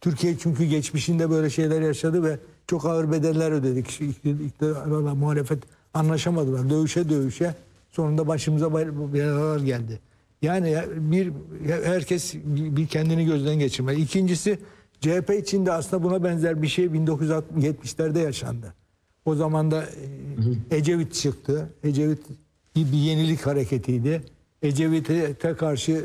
Türkiye çünkü geçmişinde böyle şeyler yaşadı ve çok ağır bedeller ödedik. İktidarla muhalefet anlaşamadılar. Dövüşe dövüşe sonunda başımıza belalar geldi. Yani herkes bir kendini gözden geçirmeli. İkincisi, CHP içinde aslında buna benzer bir şey 1970'lerde yaşandı. O zaman da Ecevit çıktı. Ecevit bir yenilik hareketiydi. Ecevit'e karşı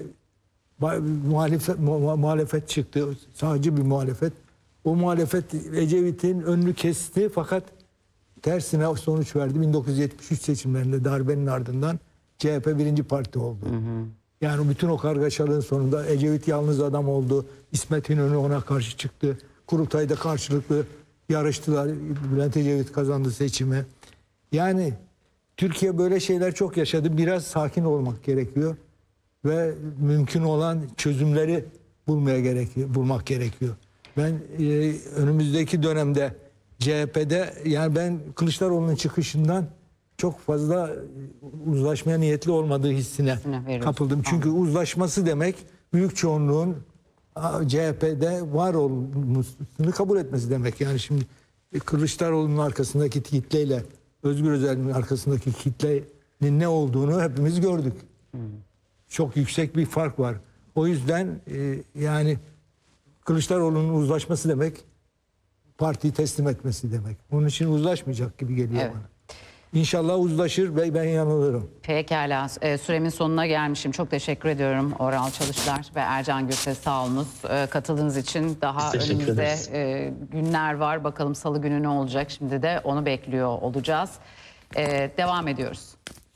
muhalefet çıktı. Sağcı bir muhalefet. O muhalefet Ecevit'in önünü kesti fakat tersine sonuç verdi. 1973 seçimlerinde darbenin ardından CHP birinci parti oldu. Yani bütün o kargaşalığın sonunda Ecevit yalnız adam oldu. İsmet İnönü ona karşı çıktı. Kurultay'da karşılıklı yarıştılar. Bülent Ecevit kazandı seçimi. Yani Türkiye böyle şeyler çok yaşadı. Biraz sakin olmak gerekiyor. Ve mümkün olan çözümleri bulmak gerekiyor. Ben önümüzdeki dönemde CHP'de yani ben Kılıçdaroğlu'nun çıkışından çok fazla uzlaşmaya niyetli olmadığı hissine kapıldım. Çünkü uzlaşması demek büyük çoğunluğun CHP'de var olmasını kabul etmesi demek. Yani şimdi Kılıçdaroğlu'nun arkasındaki kitleyle Özgür Özel'in arkasındaki kitlenin ne olduğunu hepimiz gördük. Çok yüksek bir fark var. O yüzden yani Kılıçdaroğlu'nun uzlaşması demek partiyi teslim etmesi demek. Onun için uzlaşmayacak gibi geliyor bana. İnşallah uzlaşır ve ben yanılırım. Pekala. Süremin sonuna gelmişim. Çok teşekkür ediyorum Oral Çalışlar ve Ercan Gürses, sağ olunuz. Katıldığınız için daha önümüzde günler var. Bakalım Salı günü ne olacak? Şimdi de onu bekliyor olacağız. Devam ediyoruz.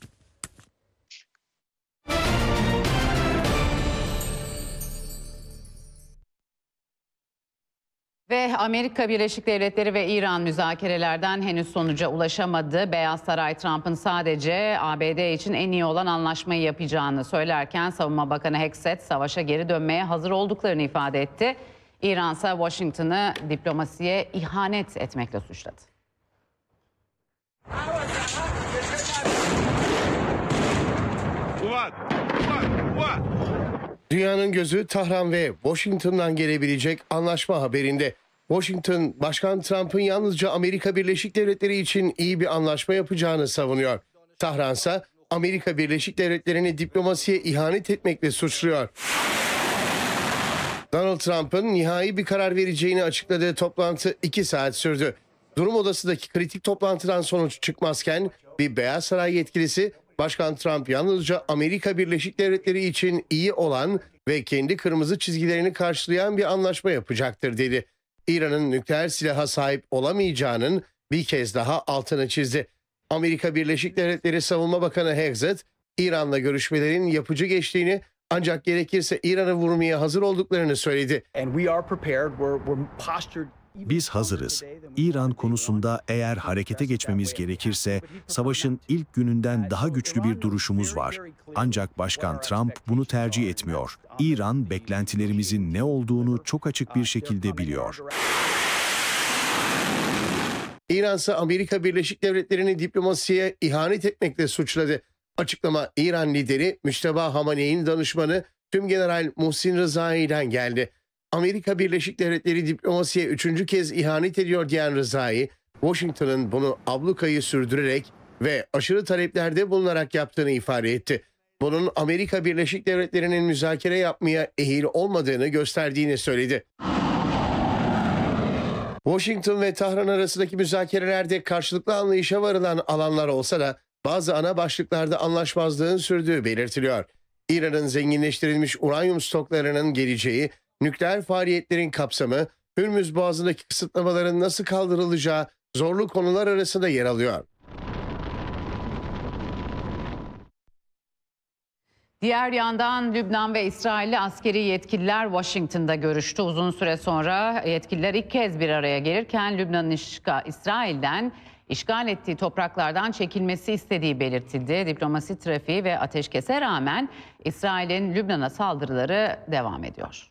Ve Amerika Birleşik Devletleri ve İran müzakerelerden henüz sonuca ulaşamadı. Beyaz Saray Trump'ın sadece ABD için en iyi olan anlaşmayı yapacağını söylerken Savunma Bakanı Hegseth savaşa geri dönmeye hazır olduklarını ifade etti. İran ise Washington'ı diplomasiye ihanet etmekle suçladı. Dünyanın gözü Tahran ve Washington'dan gelebilecek anlaşma haberinde. Washington, Başkan Trump'ın yalnızca Amerika Birleşik Devletleri için iyi bir anlaşma yapacağını savunuyor. Tahran ise Amerika Birleşik Devletleri'ni diplomasiye ihanet etmekle suçluyor. Donald Trump'ın nihai bir karar vereceğini açıkladığı toplantı 2 saat sürdü. Durum odasındaki kritik toplantıdan sonuç çıkmazken bir Beyaz Saray yetkilisi Başkan Trump yalnızca Amerika Birleşik Devletleri için iyi olan ve kendi kırmızı çizgilerini karşılayan bir anlaşma yapacaktır dedi. İran'ın nükleer silaha sahip olamayacağının bir kez daha altını çizdi. Amerika Birleşik Devletleri Savunma Bakanı Hegseth, İran'la görüşmelerin yapıcı geçtiğini ancak gerekirse İran'ı vurmaya hazır olduklarını söyledi. Biz hazırız. İran konusunda eğer harekete geçmemiz gerekirse savaşın ilk gününden daha güçlü bir duruşumuz var. Ancak Başkan Trump bunu tercih etmiyor. İran beklentilerimizin ne olduğunu çok açık bir şekilde biliyor. İran ise Amerika Birleşik Devletleri'ni diplomasiye ihanet etmekle suçladı. Açıklama İran lideri Müçteba Hamaney'in danışmanı Tümgeneral Muhsin Rızai'den geldi. Amerika Birleşik Devletleri diplomasiye 3. kez ihanet ediyor diyen Rızai, Washington'ın bunu ablukayı sürdürerek ve aşırı taleplerde bulunarak yaptığını ifade etti. Bunun Amerika Birleşik Devletleri'nin müzakere yapmaya ehil olmadığını gösterdiğini söyledi. Washington ve Tahran arasındaki müzakerelerde karşılıklı anlayışa varılan alanlar olsa da bazı ana başlıklarda anlaşmazlığın sürdüğü belirtiliyor. İran'ın zenginleştirilmiş uranyum stoklarının geleceği, nükleer faaliyetlerin kapsamı, Hürmüz Boğazı'ndaki kısıtlamaların nasıl kaldırılacağı zorlu konular arasında yer alıyor. Diğer yandan Lübnan ve İsrailli askeri yetkililer Washington'da görüştü. Uzun süre sonra yetkililer ilk kez bir araya gelirken Lübnan'ın İsrail'den işgal ettiği topraklardan çekilmesi istediği belirtildi. Diplomasi trafiği ve ateşkese rağmen İsrail'in Lübnan'a saldırıları devam ediyor.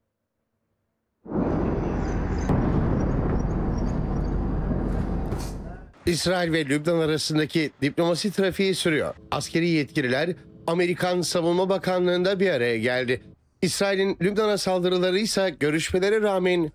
İsrail ve Lübnan arasındaki diplomasi trafiği sürüyor. Askeri yetkililer Amerikan Savunma Bakanlığı'nda bir araya geldi. İsrail'in Lübnan'a saldırıları ise görüşmelere rağmen